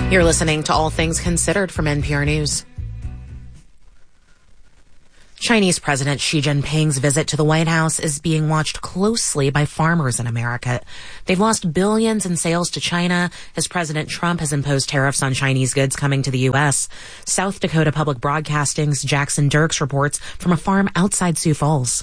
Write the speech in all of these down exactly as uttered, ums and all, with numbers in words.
You're listening to All Things Considered from N P R News. Chinese President Xi Jinping's visit to the White House is being watched closely by farmers in America. They've lost billions in sales to China as President Trump has imposed tariffs on Chinese goods coming to the U S. South Dakota Public Broadcasting's Jackson Dirks reports from a farm outside Sioux Falls.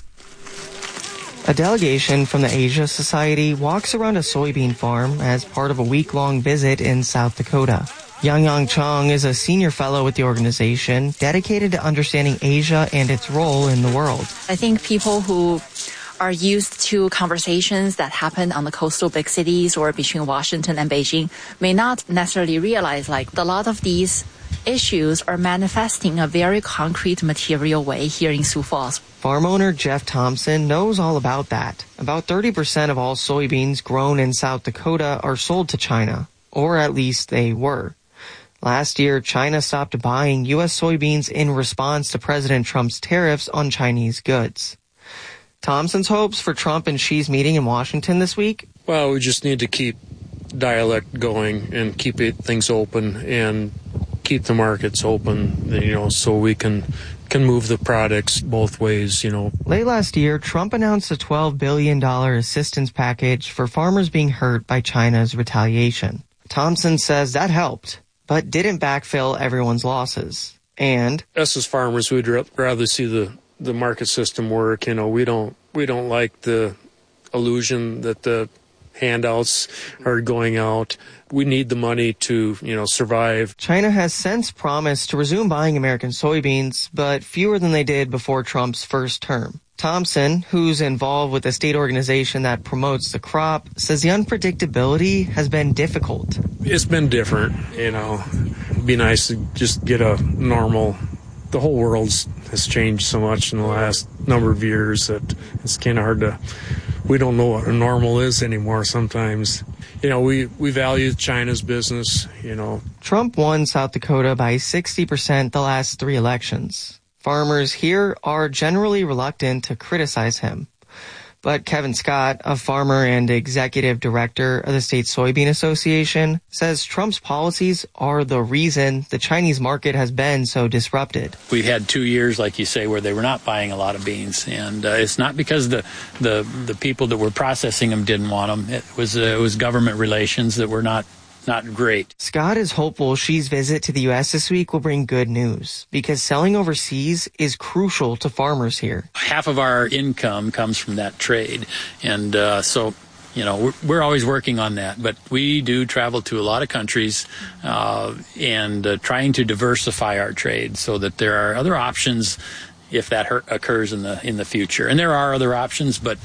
A delegation from the Asia Society walks around a soybean farm as part of a week-long visit in South Dakota. Yang Yang Chong is a senior fellow with the organization dedicated to understanding Asia and its role in the world. I think people who are used to conversations that happen on the coastal big cities or between Washington and Beijing may not necessarily realize like a lot of these issues are manifesting in a very concrete material way here in Sioux Falls. Farm owner Jeff Thompson knows all about that. About thirty percent of all soybeans grown in South Dakota are sold to China, or at least they were. Last year, China stopped buying U S soybeans in response to President Trump's tariffs on Chinese goods. Thompson's hopes for Trump and Xi's meeting in Washington this week? Well, we just need to keep dialogue going and keep it, things open and keep the markets open, you know, so we can can move the products both ways, you know. Late last year, Trump announced a twelve billion dollars assistance package for farmers being hurt by China's retaliation. Thompson says that helped, but didn't backfill everyone's losses. And us as farmers, we'd rather see the, the market system work. You know, we don't we don't like the illusion that the handouts are going out. We need the money to, you know, survive. China has since promised to resume buying American soybeans, but fewer than they did before Trump's first term. Thompson, who's involved with a state organization that promotes the crop, says the unpredictability has been difficult. It's been different, you know. It'd be nice to just get a normal... The whole world has changed so much in the last number of years that it's kind of hard to... We don't know what a normal is anymore sometimes. You know, we, we value China's business, you know. Trump won South Dakota by sixty percent the last three elections. Farmers here are generally reluctant to criticize him. But Kevin Scott, a farmer and executive director of the State Soybean Association, says Trump's policies are the reason the Chinese market has been so disrupted. We had two years, like you say, where they were not buying a lot of beans. And uh, it's not because the, the the people that were processing them didn't want them. It was, uh, it was government relations that were not Not great. Scott is hopeful Xi's visit to the U S this week will bring good news because selling overseas is crucial to farmers here. Half of our income comes from that trade. And uh, so, you know, we're, we're always working on that. But we do travel to a lot of countries uh, and uh, trying to diversify our trade so that there are other options if that hurt occurs in the in the future. And there are other options, but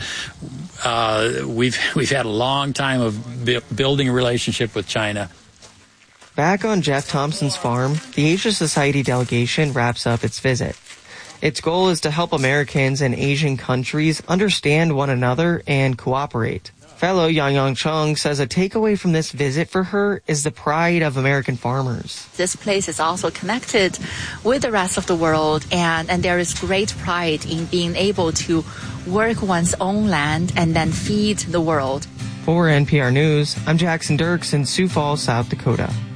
uh, we've we've had a long time of bu- building a relationship with China. Back on Jeff Thompson's farm, the Asia Society delegation wraps up its visit. Its goal is to help Americans in Asian countries understand one another and cooperate. Fellow Yang Yang Chong says a takeaway from this visit for her is the pride of American farmers. This place is also connected with the rest of the world, and, and there is great pride in being able to work one's own land and then feed the world. For N P R News, I'm Jackson Dirks in Sioux Falls, South Dakota.